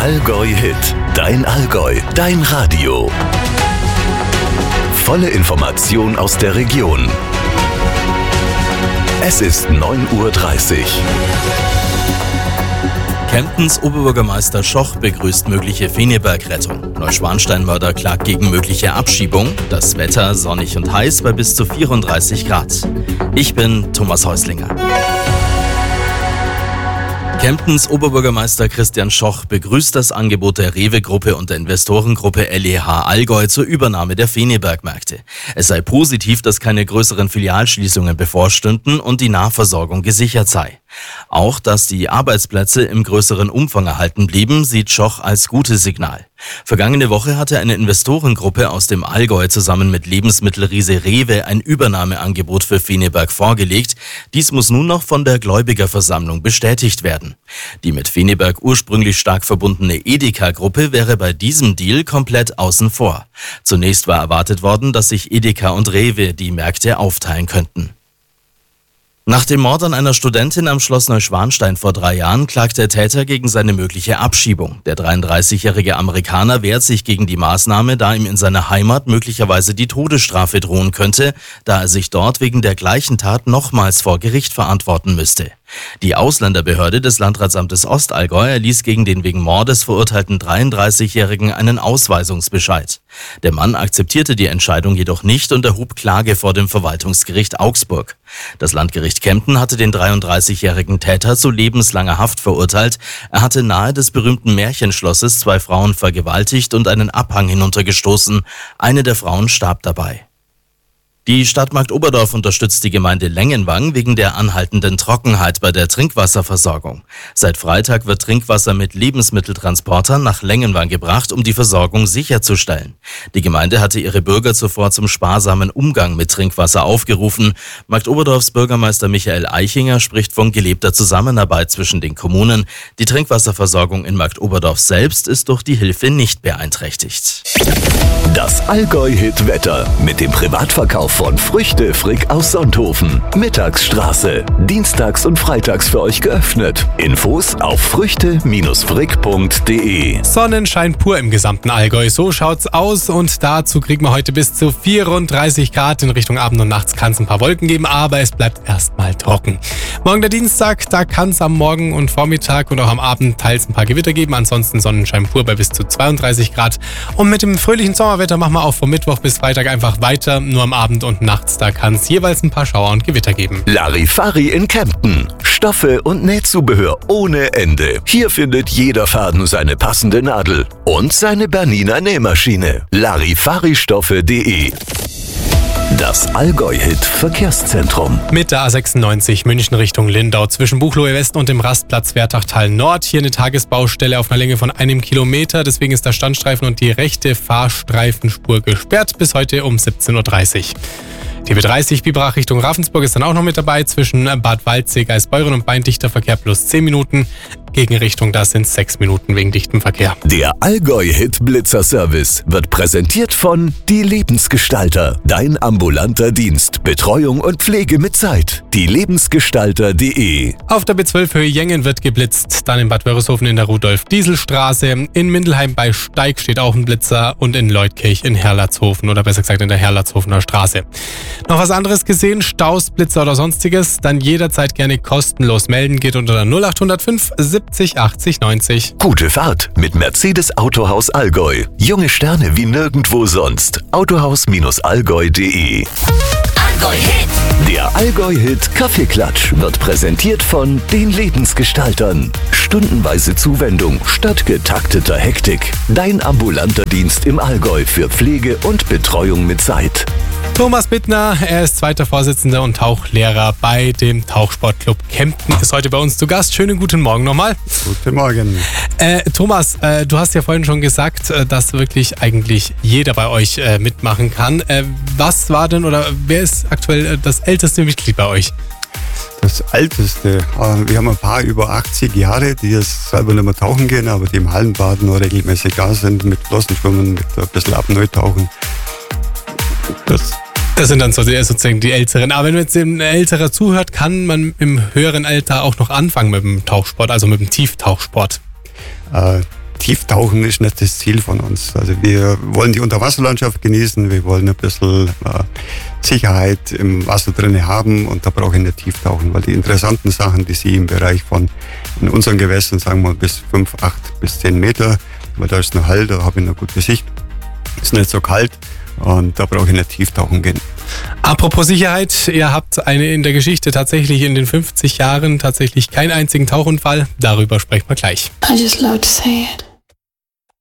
Allgäu Hit, dein Allgäu, dein Radio. Volle Information aus der Region. Es ist 9:30 Uhr. Kemptens Oberbürgermeister Schoch begrüßt mögliche Feneberg-Rettung. Neuschwanstein-Mörder klagt gegen mögliche Abschiebung. Das Wetter sonnig und heiß bei bis zu 34 Grad. Ich bin Thomas Häuslinger. Kemptens Oberbürgermeister Christian Schoch begrüßt das Angebot der Rewe-Gruppe und der Investorengruppe LEH Allgäu zur Übernahme der Feneberg-Märkte. Es sei positiv, dass keine größeren Filialschließungen bevorstünden und die Nahversorgung gesichert sei. Auch, dass die Arbeitsplätze im größeren Umfang erhalten blieben, sieht Schoch als gutes Signal. Vergangene Woche hatte eine Investorengruppe aus dem Allgäu zusammen mit Lebensmittelriese Rewe ein Übernahmeangebot für Feneberg vorgelegt. Dies muss nun noch von der Gläubigerversammlung bestätigt werden. Die mit Feneberg ursprünglich stark verbundene Edeka-Gruppe wäre bei diesem Deal komplett außen vor. Zunächst war erwartet worden, dass sich Edeka und Rewe die Märkte aufteilen könnten. Nach dem Mord an einer Studentin am Schloss Neuschwanstein vor 3 Jahren klagt der Täter gegen seine mögliche Abschiebung. Der 33-jährige Amerikaner wehrt sich gegen die Maßnahme, da ihm in seiner Heimat möglicherweise die Todesstrafe drohen könnte, da er sich dort wegen der gleichen Tat nochmals vor Gericht verantworten müsste. Die Ausländerbehörde des Landratsamtes Ostallgäu erließ gegen den wegen Mordes verurteilten 33-Jährigen einen Ausweisungsbescheid. Der Mann akzeptierte die Entscheidung jedoch nicht und erhob Klage vor dem Verwaltungsgericht Augsburg. Das Landgericht Kempten hatte den 33-jährigen Täter zu lebenslanger Haft verurteilt. Er hatte nahe des berühmten Märchenschlosses 2 Frauen vergewaltigt und einen Abhang hinuntergestoßen. Eine der Frauen starb dabei. Die Stadt Marktoberdorf unterstützt die Gemeinde Lengenwang wegen der anhaltenden Trockenheit bei der Trinkwasserversorgung. Seit Freitag wird Trinkwasser mit Lebensmitteltransportern nach Lengenwang gebracht, um die Versorgung sicherzustellen. Die Gemeinde hatte ihre Bürger zuvor zum sparsamen Umgang mit Trinkwasser aufgerufen. Marktoberdorfs Bürgermeister Michael Eichinger spricht von gelebter Zusammenarbeit zwischen den Kommunen. Die Trinkwasserversorgung in Marktoberdorf selbst ist durch die Hilfe nicht beeinträchtigt. Das Allgäu-Hit-Wetter mit dem Privatverkauf von Früchte Frick aus Sonthofen. Mittagsstraße. Dienstags und freitags für euch geöffnet. Infos auf früchte-frick.de. Sonnenschein pur im gesamten Allgäu. So schaut's aus und dazu kriegen wir heute bis zu 34 Grad. In Richtung Abend und nachts kann es ein paar Wolken geben, aber es bleibt erstmal trocken. Morgen der Dienstag, da kann es am Morgen und Vormittag und auch am Abend teils ein paar Gewitter geben. Ansonsten Sonnenschein pur bei bis zu 32 Grad. Und mit dem fröhlichen Sommerwetter machen wir auch vom Mittwoch bis Freitag einfach weiter. Nur am Abend und nachts, da kann es jeweils ein paar Schauer und Gewitter geben. Larifari in Kempten. Stoffe und Nähzubehör ohne Ende. Hier findet jeder Faden seine passende Nadel und seine Bernina Nähmaschine. Larifaristoffe.de. Das Allgäu-Hit Verkehrszentrum. Mit der A96 München Richtung Lindau zwischen Buchloe West und dem Rastplatz Wertachtal Nord. Hier eine Tagesbaustelle auf einer Länge von 1 Kilometer. Deswegen ist der Standstreifen und die rechte Fahrstreifenspur gesperrt bis heute um 17:30 Uhr. Die B30 Biberach Richtung Ravensburg ist dann auch noch mit dabei. Zwischen Bad Waldsee, Geisbeuren und Beindichter Verkehr plus 10 Minuten. Gegenrichtung, das sind 6 Minuten wegen dichtem Verkehr. Der Allgäu-Hit-Blitzer-Service wird präsentiert von Die Lebensgestalter. Dein ambulanter Dienst. Betreuung und Pflege mit Zeit. Dielebensgestalter.de. Auf der B12 Höhe Jengen wird geblitzt. Dann in Bad Wörishofen in der Rudolf-Diesel-Straße. In Mindelheim bei Steig steht auch ein Blitzer. Und in Leutkirch in Herlatzhofen oder besser gesagt in der Herlatzhofener Straße. Noch was anderes gesehen? Staus, Blitzer oder sonstiges? Dann jederzeit gerne kostenlos melden. Geht unter der 0805 70 80 90. Gute Fahrt mit Mercedes Autohaus Allgäu. Junge Sterne wie nirgendwo sonst. Autohaus-allgäu.de. Allgäu-Hit. Der Allgäu-Hit Kaffeeklatsch wird präsentiert von den Lebensgestaltern. Stundenweise Zuwendung statt getakteter Hektik. Dein ambulanter Dienst im Allgäu für Pflege und Betreuung mit Zeit. Thomas Bittner, er ist zweiter Vorsitzender und Tauchlehrer bei dem Tauchsportclub Kempten, ist heute bei uns zu Gast. Schönen guten Morgen nochmal. Guten Morgen. Thomas, du hast ja vorhin schon gesagt, dass wirklich eigentlich jeder bei euch mitmachen kann. Was war denn oder wer ist aktuell das älteste Mitglied bei euch? Das älteste, wir haben ein paar über 80 Jahre, die jetzt selber nicht mehr tauchen gehen, aber die im Hallenbaden noch regelmäßig da sind, mit Flossenschwimmen, mit ein bisschen Apnoe-Tauchen. Das sind dann sozusagen die Älteren. Aber wenn jetzt ein Älterer zuhört, kann man im höheren Alter auch noch anfangen mit dem Tauchsport, also mit dem Tieftauchsport? Tieftauchen ist nicht das Ziel von uns. Also wir wollen die Unterwasserlandschaft genießen, wir wollen ein bisschen Sicherheit im Wasser drin haben und da brauche ich nicht tieftauchen, weil die interessanten Sachen, die Sie im Bereich von in unseren Gewässern, sagen wir mal bis 5, 8 bis 10 Meter, weil da ist ein Hall, da habe ich eine gute Sicht, ist nicht so kalt und da brauche ich nicht tieftauchen gehen. Apropos Sicherheit, ihr habt in der Geschichte tatsächlich in den 50 Jahren tatsächlich keinen einzigen Tauchunfall. Darüber sprechen wir gleich. I just love to say it.